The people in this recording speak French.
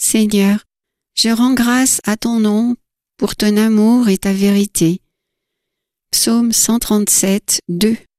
Seigneur, je rends grâce à ton nom pour ton amour et ta vérité. Psaume 137, 2.